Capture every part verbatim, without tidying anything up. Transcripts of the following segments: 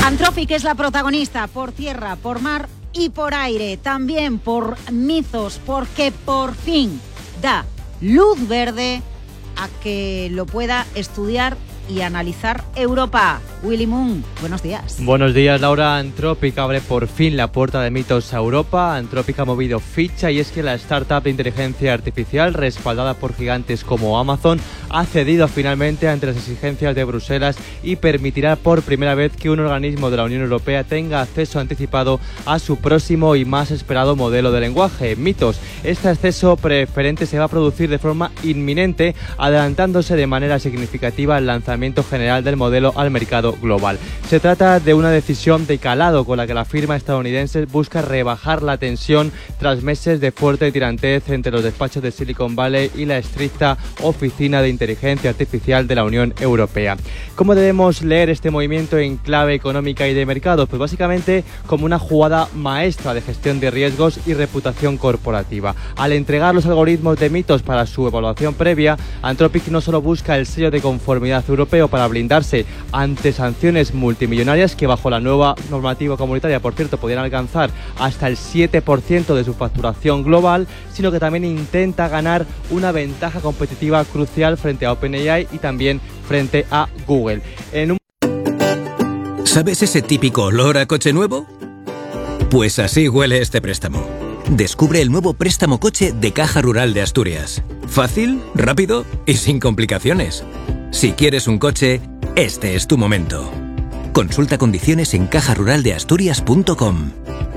Anthropic es la protagonista por tierra, por mar y por aire, también por Mithos, porque por fin da luz verde a que lo pueda estudiar y analizar Europa. Willy Moon, buenos días. Buenos días, Laura. Anthropic abre por fin la puerta de Mithos a Europa. Anthropic ha movido ficha y es que la startup de inteligencia artificial, respaldada por gigantes como Amazon, ha cedido finalmente ante las exigencias de Bruselas y permitirá por primera vez que un organismo de la Unión Europea tenga acceso anticipado a su próximo y más esperado modelo de lenguaje, Mithos. Este acceso preferente se va a producir de forma inminente, adelantándose de manera significativa el lanzamiento general del modelo al mercado global. Se trata de una decisión de calado con la que la firma estadounidense busca rebajar la tensión tras meses de fuerte tirantez entre los despachos de Silicon Valley y la estricta Oficina de Inteligencia Artificial de la Unión Europea. ¿Cómo debemos leer este movimiento en clave económica y de mercado? Pues básicamente como una jugada maestra de gestión de riesgos y reputación corporativa. Al entregar los algoritmos de Mithos para su evaluación previa, Anthropic no solo busca el sello de conformidad europeo para blindarse ante sanciones multimillonarias que bajo la nueva normativa comunitaria, por cierto, podrían alcanzar hasta el siete por ciento de su facturación global, sino que también intenta ganar una ventaja competitiva crucial frente a OpenAI y también frente a Google. En un... ¿Sabes ese típico olor a coche nuevo? Pues así huele este préstamo. Descubre el nuevo préstamo coche de Caja Rural de Asturias. Fácil, rápido y sin complicaciones. Si quieres un coche, este es tu momento. Consulta condiciones en caja rural de asturias punto com.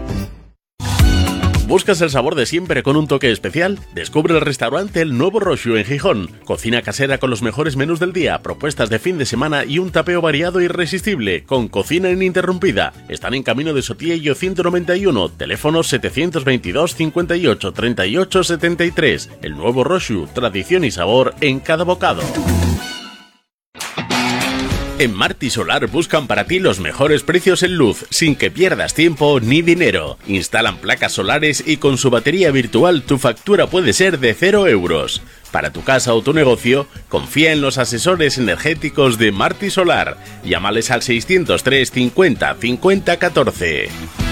¿Buscas el sabor de siempre con un toque especial? Descubre el restaurante El Nuevo Roshu en Gijón. Cocina casera con los mejores menús del día, propuestas de fin de semana y un tapeo variado e irresistible, con cocina ininterrumpida. Están en Camino de Sotillo ciento noventa y uno, teléfono setecientos veintidós, cincuenta y ocho, treinta y ocho, setenta y tres. El Nuevo Roshu, tradición y sabor en cada bocado. En Marti Solar buscan para ti los mejores precios en luz, sin que pierdas tiempo ni dinero. Instalan placas solares y con su batería virtual tu factura puede ser de cero euros. Para tu casa o tu negocio, confía en los asesores energéticos de Marti Solar. Llámales al seiscientos tres cincuenta cincuenta catorce.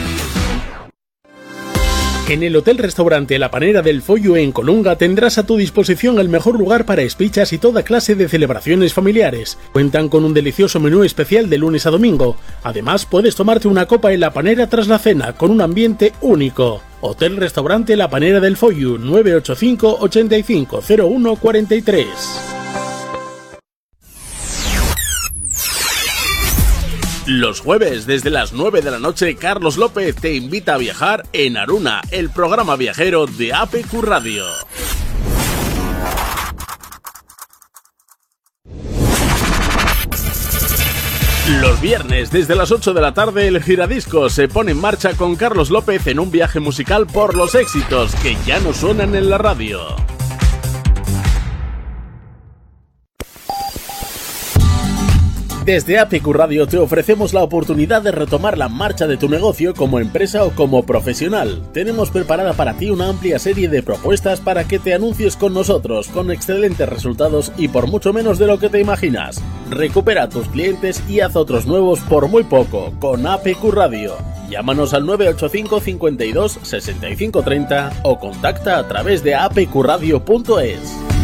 En el Hotel Restaurante La Panera del Follo en Colunga tendrás a tu disposición el mejor lugar para espichas y toda clase de celebraciones familiares. Cuentan con un delicioso menú especial de lunes a domingo. Además, puedes tomarte una copa en La Panera tras la cena, con un ambiente único. Hotel Restaurante La Panera del Follo, nueve ocho cinco, ochenta y cinco, cero uno cuarenta y tres. Los jueves, desde las nueve de la noche, Carlos López te invita a viajar en Aruna, el programa viajero de A P Q Radio. Los viernes, desde las ocho de la tarde, el Giradisco se pone en marcha con Carlos López en un viaje musical por los éxitos que ya no suenan en la radio. Desde A P Q Radio te ofrecemos la oportunidad de retomar la marcha de tu negocio como empresa o como profesional. Tenemos preparada para ti una amplia serie de propuestas para que te anuncies con nosotros, con excelentes resultados y por mucho menos de lo que te imaginas. Recupera a tus clientes y haz otros nuevos por muy poco, con A P Q Radio. Llámanos al nueve ocho cinco, cincuenta y dos, sesenta y cinco treinta o contacta a través de a p q radio punto es.